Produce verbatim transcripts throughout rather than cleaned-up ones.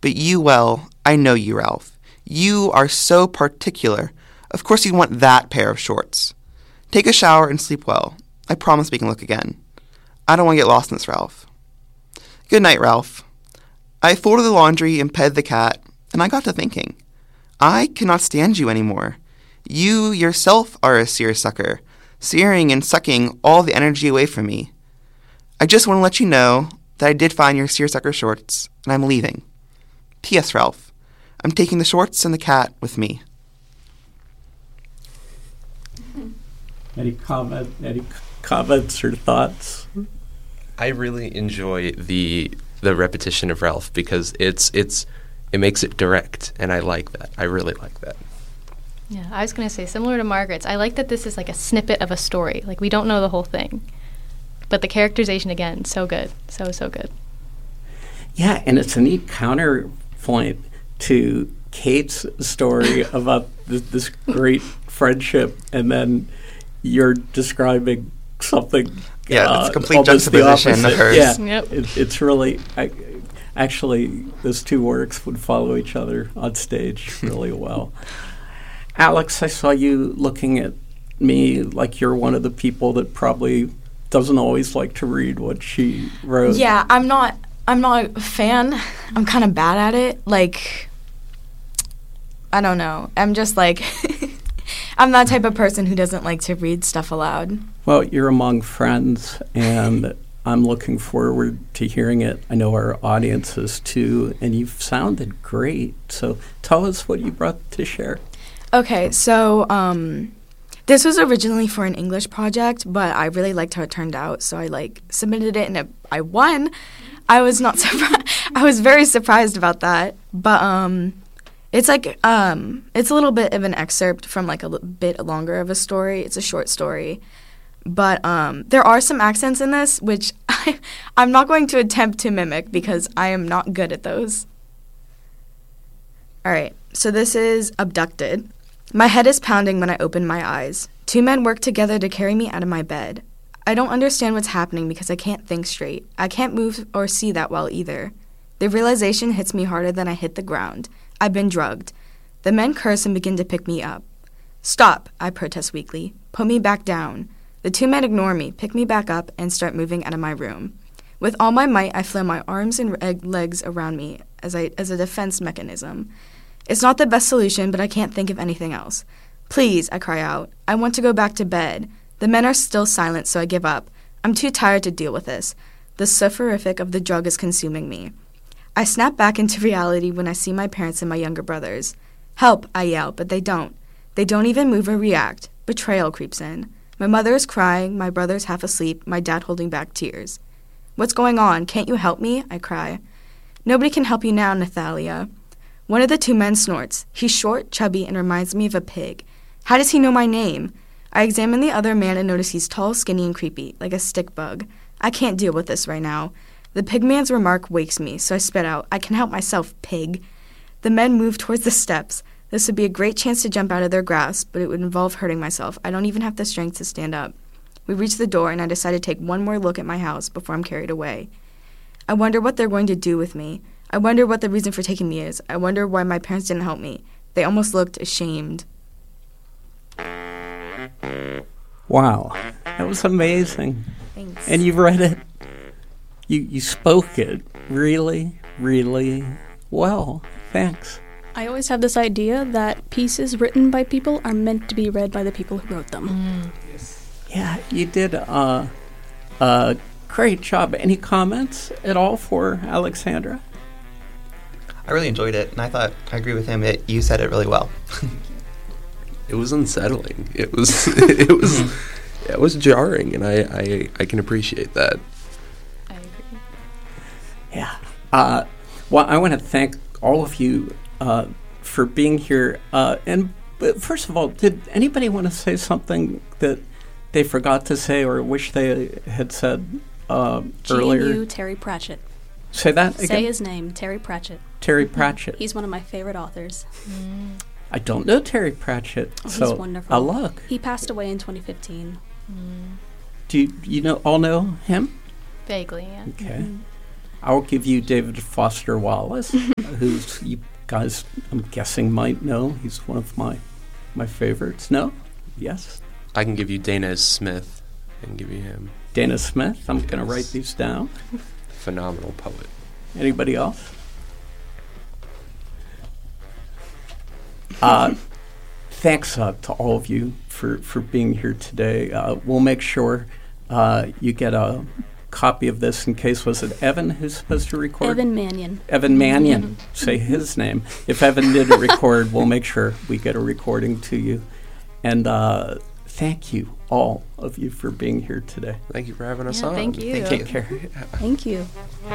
But you, well, I know you, Ralph. You are so particular. Of course you want that pair of shorts. Take a shower and sleep well. I promise we can look again. I don't want to get lost in this, Ralph. Good night, Ralph. I folded the laundry and petted the cat, and I got to thinking. I cannot stand you anymore. You yourself are a seersucker, searing and sucking all the energy away from me. I just want to let you know that I did find your seersucker shorts, and I'm leaving. P S. Ralph, I'm taking the shorts and the cat with me. Any comment? Any c- comments or thoughts? I really enjoy the the repetition of Ralph because it's it's it makes it direct, and I like that. I really like that. Yeah, I was going to say, similar to Margaret's, I like that this is like a snippet of a story. Like, we don't know the whole thing. But the characterization, again, so good. So, so good. Yeah, and it's a neat counterpoint to Kate's story about th- this great friendship, and then you're describing something. Yeah, uh, it's a complete almost the juxtaposition of opposite. hers. Yeah, Yep. it, it's really. I, actually, those two works would follow each other on stage really well. Alex, I saw you looking at me like you're one of the people that probably doesn't always like to read what she wrote. Yeah, I'm not. I'm not a fan. I'm kind of bad at it. Like, I don't know. I'm just like, I'm that type of person who doesn't like to read stuff aloud. Well, you're among friends, and I'm looking forward to hearing it. I know our audience is too, and you've sounded great. So tell us what you brought to share. Okay, so um, this was originally for an English project, but I really liked how it turned out, so I like submitted it and it, I won. I was not surprised. I was very surprised about that, but um, it's like um, it's a little bit of an excerpt from like a l- bit longer of a story. It's a short story, but um, there are some accents in this which I, I'm not going to attempt to mimic because I am not good at those. All right, so this is Abducted. My head is pounding when I open my eyes. Two men work together to carry me out of my bed. I don't understand what's happening because I can't think straight. I can't move or see that well either. The realization hits me harder than I hit the ground. I've been drugged. The men curse and begin to pick me up. Stop, I protest weakly. Put me back down. The two men ignore me, pick me back up, and start moving out of my room. With all my might, I flail my arms and reg- legs around me as, I, as a defense mechanism. It's not the best solution, but I can't think of anything else. Please, I cry out. I want to go back to bed. The men are still silent, so I give up. I'm too tired to deal with this. The soporific of the drug is consuming me. I snap back into reality when I see my parents and my younger brothers. Help, I yell, but they don't. They don't even move or react. Betrayal creeps in. My mother is crying, my brother's half asleep, my dad holding back tears. What's going on? Can't you help me? I cry. Nobody can help you now, Nathalia. One of the two men snorts. He's short, chubby, and reminds me of a pig. How does he know my name? I examine the other man and notice he's tall, skinny, and creepy, like a stick bug. I can't deal with this right now. The pig man's remark wakes me, so I spit out, I can help myself, pig. The men move towards the steps. This would be a great chance to jump out of their grasp, but it would involve hurting myself. I don't even have the strength to stand up. We reach the door, and I decide to take one more look at my house before I'm carried away. I wonder what they're going to do with me. I wonder what the reason for taking me is. I wonder why my parents didn't help me. They almost looked ashamed. Wow, that was amazing. Thanks. And you read it. You you spoke it really, really well. Thanks. I always have this idea that pieces written by people are meant to be read by the people who wrote them. Mm. Yeah, you did uh, a great job. Any comments at all for Alexandra? I really enjoyed it, and I thought, I agree with him, that you said it really well. It was unsettling. It was it was it was jarring, and I, I, I can appreciate that. I agree. Yeah. Uh, well, I want to thank all of you uh, for being here. Uh, and but first of all, did anybody want to say something that they forgot to say or wish they had said uh, earlier? G N U Terry Pratchett. Say that again? Say his name, Terry Pratchett. Terry Pratchett. He's one of my favorite authors. Mm. I don't know Terry Pratchett, Oh, so he's wonderful. I'll look. He passed away in twenty fifteen. Mm. Do you, you know all know him? Vaguely, yeah. Okay. Mhm. I'll give you David Foster Wallace, who's you guys, I'm guessing, might know. He's one of my my favorites. No? Yes? I can give you Dana Smith. I can give you him. Dana Smith. I'm Yes. going to write these down. Phenomenal poet. Anybody else? Uh, thanks uh, to all of you for, for being here today. Uh, we'll make sure uh, you get a copy of this in case, was it Evan who's supposed to record? Evan Mannion. Evan Mannion. Say his name. If Evan didn't record, we'll make sure we get a recording to you. And uh, thank you, all of you, for being here today. Thank you for having us Yeah, on. thank you. Thank Take you. care. Thank you.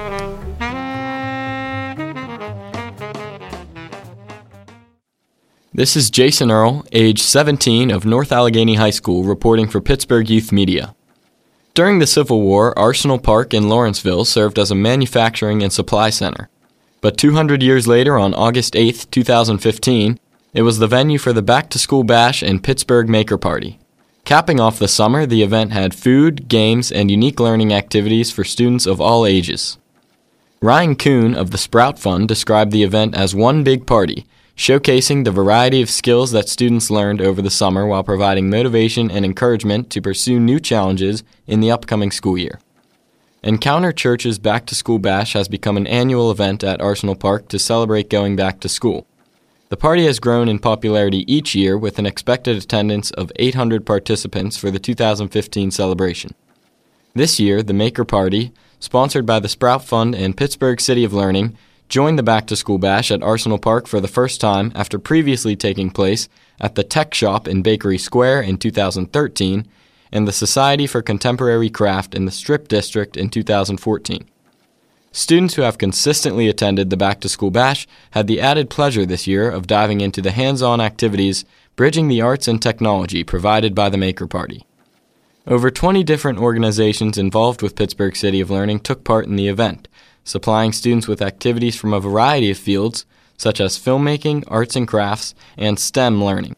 This is Jason Earl, age seventeen, of North Allegheny High School, reporting for Pittsburgh Youth Media. During the Civil War, Arsenal Park in Lawrenceville served as a manufacturing and supply center. But two hundred years later, on August eighth, two thousand fifteen, it was the venue for the Back-to-School Bash and Pittsburgh Maker Party. Capping off the summer, the event had food, games, and unique learning activities for students of all ages. Ryan Kuhn of the Sprout Fund described the event as one big party, showcasing the variety of skills that students learned over the summer while providing motivation and encouragement to pursue new challenges in the upcoming school year. Encounter Church's Back-to-School Bash has become an annual event at Arsenal Park to celebrate going back to school. The party has grown in popularity each year with an expected attendance of eight hundred participants for the two thousand fifteen celebration. This year, the Maker Party, sponsored by the Sprout Fund and Pittsburgh City of Learning, joined the Back-to-School Bash at Arsenal Park for the first time after previously taking place at the Tech Shop in Bakery Square in two thousand thirteen and the Society for Contemporary Craft in the Strip District in two thousand fourteen. Students who have consistently attended the Back-to-School Bash had the added pleasure this year of diving into the hands-on activities bridging the arts and technology provided by the Maker Party. Over twenty different organizations involved with Pittsburgh City of Learning took part in the event, supplying students with activities from a variety of fields, such as filmmaking, arts and crafts, and STEM learning.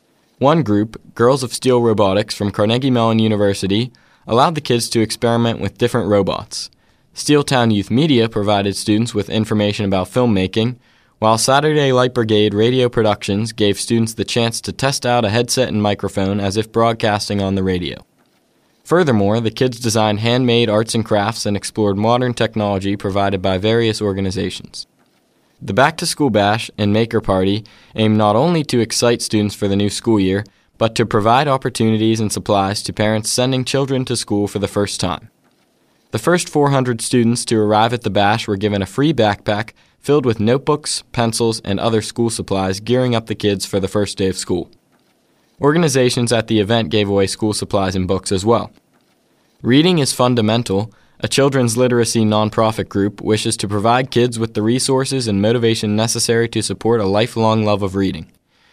One group, Girls of Steel Robotics from Carnegie Mellon University, allowed the kids to experiment with different robots. Steeltown Youth Media provided students with information about filmmaking, while Saturday Light Brigade Radio Productions gave students the chance to test out a headset and microphone as if broadcasting on the radio. Furthermore, the kids designed handmade arts and crafts and explored modern technology provided by various organizations. The Back-to-School Bash and Maker Party aim not only to excite students for the new school year, but to provide opportunities and supplies to parents sending children to school for the first time. The first four hundred students to arrive at the bash were given a free backpack filled with notebooks, pencils, and other school supplies, gearing up the kids for the first day of school. Organizations at the event gave away school supplies and books as well. Reading is Fundamental, a children's literacy nonprofit group, wishes to provide kids with the resources and motivation necessary to support a lifelong love of reading.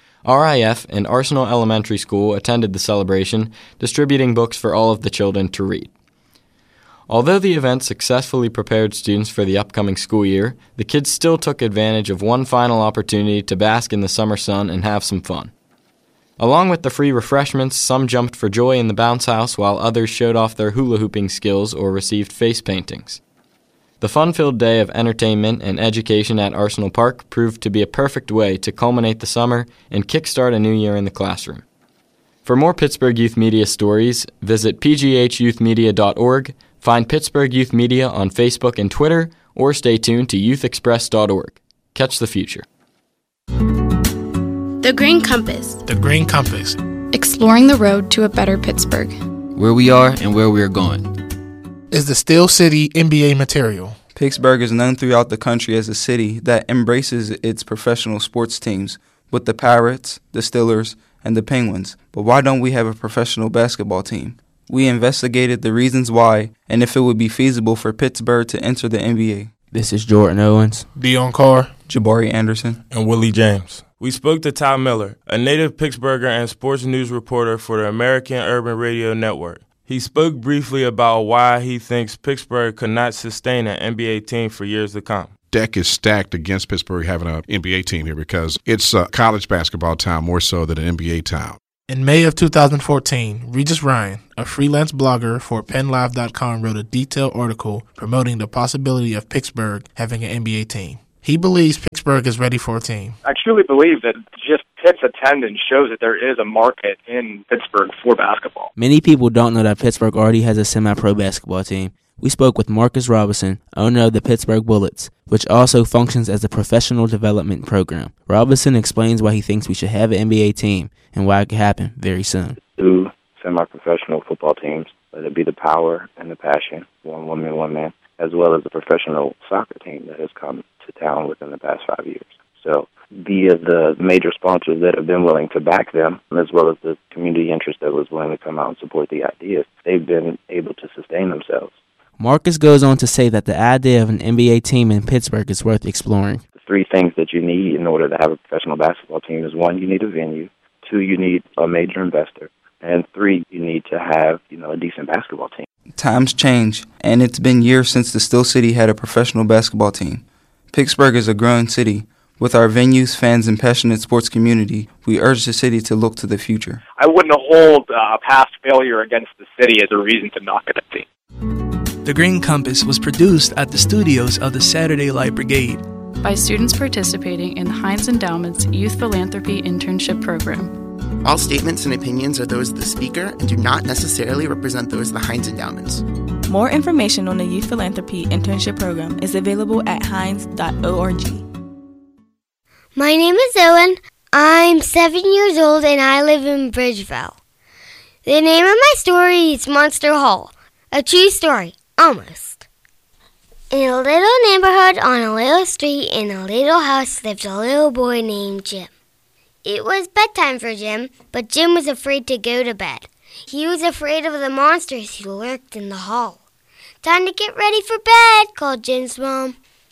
R I F and Arsenal Elementary School attended the celebration, distributing books for all of the children to read. Although the event successfully prepared students for the upcoming school year, the kids still took advantage of one final opportunity to bask in the summer sun and have some fun. Along with the free refreshments, some jumped for joy in the bounce house while others showed off their hula hooping skills or received face paintings. The fun-filled day of entertainment and education at Arsenal Park proved to be a perfect way to culminate the summer and kickstart a new year in the classroom. For more Pittsburgh Youth Media stories, visit p g h youth media dot org, find Pittsburgh Youth Media on Facebook and Twitter, or stay tuned to youth express dot org. Catch the future. The Green Compass. The Green Compass. Exploring the road to a better Pittsburgh. Where we are and where we are going. Is the Steel City N B A material. Pittsburgh is known throughout the country as a city that embraces its professional sports teams with the Pirates, the Steelers, and the Penguins. But why don't we have a professional basketball team? We investigated the reasons why and if it would be feasible for Pittsburgh to enter the N B A. This is Jordan Owens, Dion Carr, Jabari Anderson, and Willie James. We spoke to Tom Miller, a native Pittsburgher and sports news reporter for the American Urban Radio Network. He spoke briefly about why he thinks Pittsburgh could not sustain an N B A team for years to come. Deck is stacked against Pittsburgh having an N B A team here because it's a college basketball town more so than an N B A town. In May of two thousand fourteen, Regis Ryan, a freelance blogger for Penn Live dot com, wrote a detailed article promoting the possibility of Pittsburgh having an N B A team. He believes Pittsburgh is ready for a team. I truly believe that just Pitt's attendance shows that there is a market in Pittsburgh for basketball. Many people don't know that Pittsburgh already has a semi-pro basketball team. We spoke with Marcus Robinson, owner of the Pittsburgh Bullets, which also functions as a professional development program. Robinson explains why he thinks we should have an N B A team and why it could happen very soon. Two semi-professional football teams, let it be the power and the passion, one woman, one man, as well as a professional soccer team that has come to town within the past five years. So via the major sponsors that have been willing to back them, as well as the community interest that was willing to come out and support the ideas, they've been able to sustain themselves. Marcus goes on to say that the idea of an N B A team in Pittsburgh is worth exploring. The three things that you need in order to have a professional basketball team is, one, you need a venue, two, you need a major investor, and three, you need to have, you know, a decent basketball team. Times change, and it's been years since the Steel City had a professional basketball team. Pittsburgh is a growing city. With our venues, fans, and passionate sports community, we urge the city to look to the future. I wouldn't hold uh, past failure against the city as a reason to not get a team. The Green Compass was produced at the studios of the Saturday Light Brigade by students participating in the Heinz Endowment's Youth Philanthropy Internship Program. All statements and opinions are those of the speaker and do not necessarily represent those of the Heinz Endowments. More information on the Youth Philanthropy Internship Program is available at heinz dot org. My name is Owen. I'm seven years old and I live in Bridgeville. The name of my story is Monster Hall. A true story, almost. In a little neighborhood on a little street in a little house lived a little boy named Jim. It was bedtime for Jim, but Jim was afraid to go to bed. He was afraid of the monsters who lurked in the hall. Time to get ready for bed, called Jim's mom.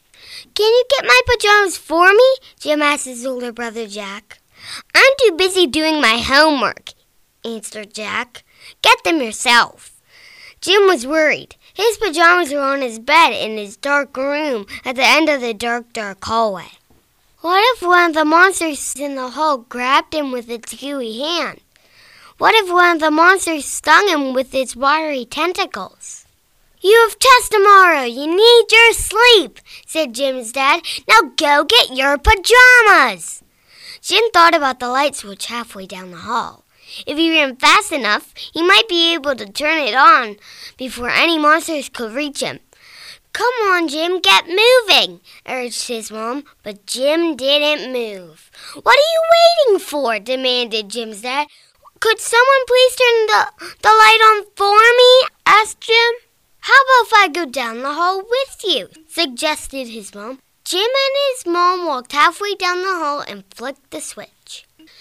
Can you get my pajamas for me? Jim asked his older brother Jack. I'm too busy doing my homework, answered Jack. Get them yourself. Jim was worried. His pajamas were on his bed in his dark room at the end of the dark, dark hallway. What if one of the monsters in the hall grabbed him with its gooey hand? What if one of the monsters stung him with its wiry tentacles? You have test tomorrow. You need your sleep, said Jim's dad. Now go get your pajamas. Jim thought about the light switch halfway down the hall. If he ran fast enough, he might be able to turn it on before any monsters could reach him. Come on, Jim, get moving, urged his mom, but Jim didn't move. What are you waiting for? Demanded Jim's dad. Could someone please turn the, the light on for me? Asked Jim. How about if I go down the hall with you? Suggested his mom. Jim and his mom walked halfway down the hall and flicked the switch.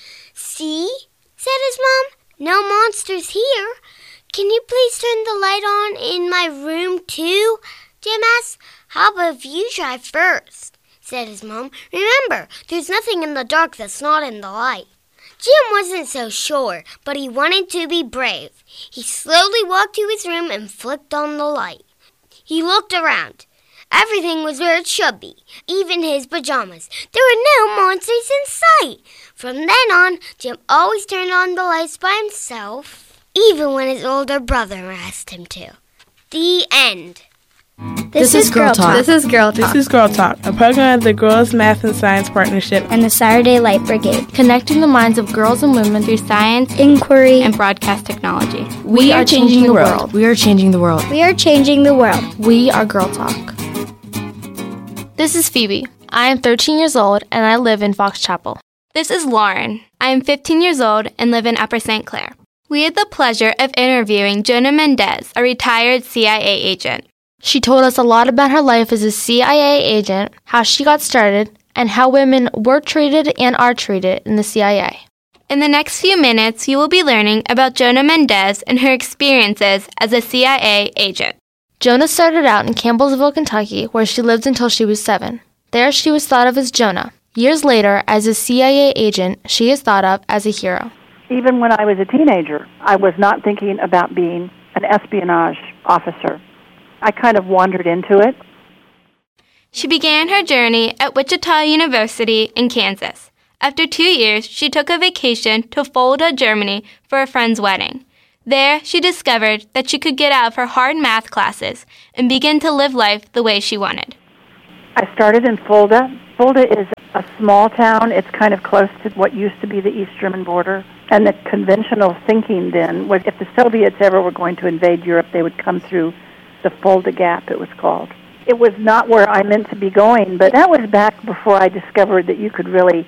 See? Said his mom. No monsters here. Can you please turn the light on in my room too? Jim asked. How about if you try first? Said his mom. Remember, there's nothing in the dark that's not in the light. Jim wasn't so sure, but he wanted to be brave. He slowly walked to his room and flicked on the light. He looked around. Everything was where it should be, even his pajamas. There were no monsters in sight. From then on, Jim always turned on the lights by himself, even when his older brother asked him to. The end. This, this is Girl Talk. Talk. This is Girl Talk. This is Girl Talk, a program of the Girls Math and Science Partnership and the Saturday Light Brigade, connecting the minds of girls and women through science, inquiry, and broadcast technology. We, we are, are changing, changing the world. world. We are changing the world. We are changing the world. We are Girl Talk. This is Phoebe. I am thirteen years old and I live in Fox Chapel. This is Lauren. I am fifteen years old and live in Upper Saint Clair. We had the pleasure of interviewing Jonah Mendez, a retired C I A agent. She told us a lot about her life as a C I A agent, how she got started, and how women were treated and are treated in the C I A. In the next few minutes, you will be learning about Jonah Mendez and her experiences as a C I A agent. Jonah started out in Campbellsville, Kentucky, where she lived until she was seven. There she was thought of as Jonah. Years later, as a C I A agent, she is thought of as a hero. Even when I was a teenager, I was not thinking about being an espionage officer. I kind of wandered into it. She began her journey at Wichita University in Kansas. After two years, she took a vacation to Fulda, Germany for a friend's wedding. There, she discovered that she could get out of her hard math classes and begin to live life the way she wanted. I started in Fulda. Fulda is a small town. It's kind of close to what used to be the East German border. And the conventional thinking then was if the Soviets ever were going to invade Europe, they would come through the Fulda Gap, it was called. It was not where I meant to be going, but that was back before I discovered that you could really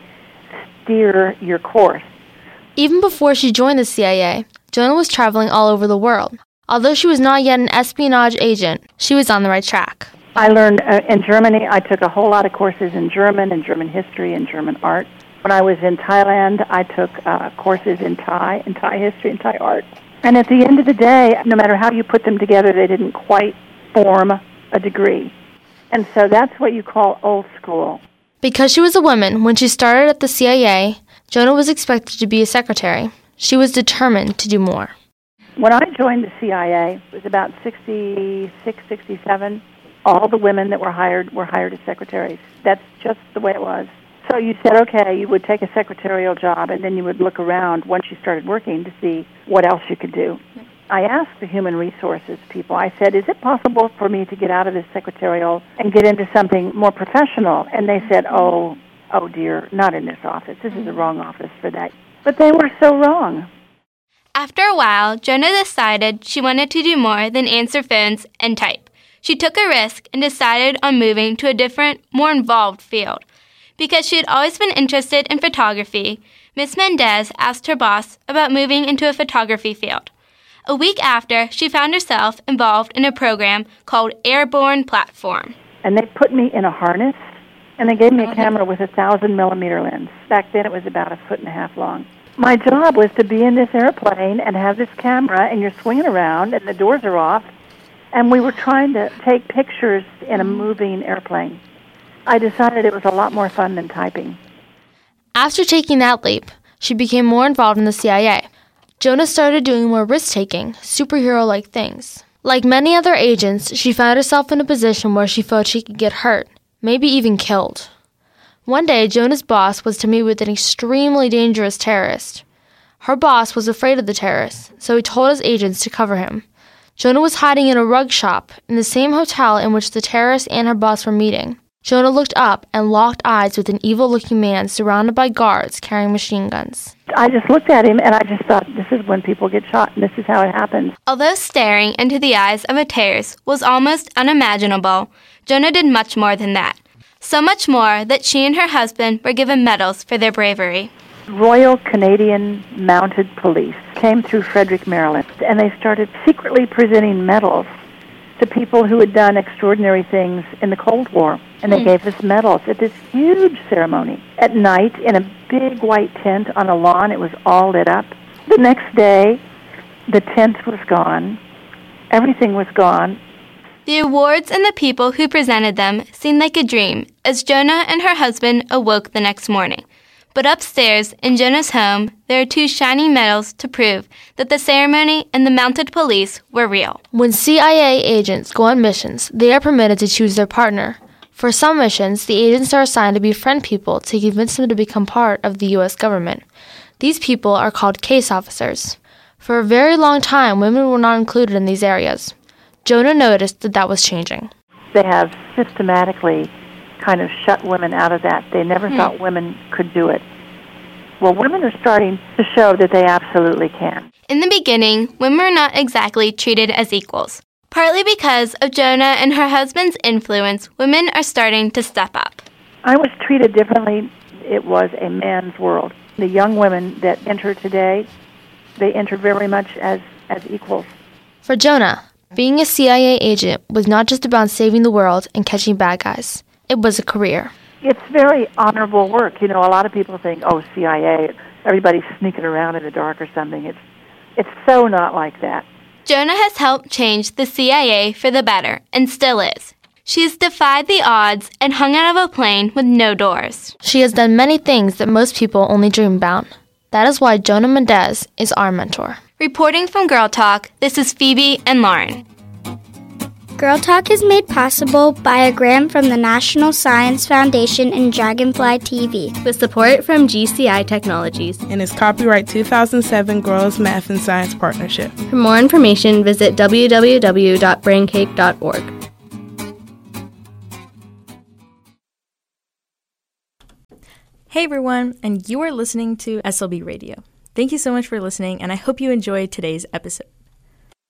steer your course. Even before she joined the C I A, Jonah was traveling all over the world. Although she was not yet an espionage agent, she was on the right track. I learned uh, in Germany, I took a whole lot of courses in German and German history and German art. When I was in Thailand, I took uh, courses in Thai, in Thai history and Thai art. And at the end of the day, no matter how you put them together, they didn't quite form a degree. And so that's what you call old school. Because she was a woman, when she started at the C I A, Jonah was expected to be a secretary. She was determined to do more. When I joined the C I A, it was about sixty-six, sixty-seven. All the women that were hired were hired as secretaries. That's just the way it was. So you said, okay, you would take a secretarial job, and then you would look around once you started working to see what else you could do. I asked the human resources people, I said, is it possible for me to get out of this secretarial and get into something more professional? And they said, oh, oh dear, not in this office. This is the wrong office for that. But they were so wrong. After a while, Jonah decided she wanted to do more than answer phones and type. She took a risk and decided on moving to a different, more involved field. Because she had always been interested in photography, Miss Mendez asked her boss about moving into a photography field. A week after, she found herself involved in a program called Airborne Platform. And they put me in a harness, and they gave me a camera with a thousand millimeter lens. Back then it was about a foot and a half long. My job was to be in this airplane and have this camera, and you're swinging around, and the doors are off, and we were trying to take pictures in a moving airplane. I decided it was a lot more fun than typing. After taking that leap, she became more involved in the C I A. Jonah started doing more risk-taking, superhero-like things. Like many other agents, she found herself in a position where she felt she could get hurt, maybe even killed. One day, Jonah's boss was to meet with an extremely dangerous terrorist. Her boss was afraid of the terrorist, so he told his agents to cover him. Jonah was hiding in a rug shop in the same hotel in which the terrorist and her boss were meeting. Jonah looked up and locked eyes with an evil-looking man surrounded by guards carrying machine guns. I just looked at him and I just thought, this is when people get shot and this is how it happens. Although staring into the eyes of a terrorist was almost unimaginable, Jonah did much more than that. So much more that she and her husband were given medals for their bravery. Royal Canadian Mounted Police came through Frederick, Maryland, and they started secretly presenting medals to people who had done extraordinary things in the Cold War. And they mm. gave us medals at this huge ceremony. At night, in a big white tent on a lawn, it was all lit up. The next day, the tent was gone. Everything was gone. The awards and the people who presented them seemed like a dream as Jonah and her husband awoke the next morning. But upstairs, in Jonah's home, there are two shiny medals to prove that the ceremony and the mounted police were real. When C I A agents go on missions, they are permitted to choose their partner. For some missions, the agents are assigned to befriend people to convince them to become part of the U S government. These people are called case officers. For a very long time, women were not included in these areas. Jonah noticed that that was changing. They have systematically kind of shut women out of that. They never hmm. thought women could do it. Well, women are starting to show that they absolutely can. In the beginning, women were not exactly treated as equals. Partly because of Jonah and her husband's influence, women are starting to step up. I was treated differently. It was a man's world. The young women that enter today, they enter very much as, as equals. For Jonah, being a C I A agent was not just about saving the world and catching bad guys. It was a career. It's very honorable work. You know, a lot of people think, oh, C I A, everybody's sneaking around in the dark or something. It's, it's so not like that. Jonah has helped change the C I A for the better, and still is. She has defied the odds and hung out of a plane with no doors. She has done many things that most people only dream about. That is why Jonah Mendez is our mentor. Reporting from Girl Talk, this is Phoebe and Lauren. Girl Talk is made possible by a grant from the National Science Foundation and Dragonfly T V, with support from G C I Technologies, and is copyright two thousand seven Girls Math and Science Partnership. For more information, visit w w w dot braincake dot org. Hey everyone, and you are listening to S L B Radio. Thank you so much for listening, and I hope you enjoyed today's episode.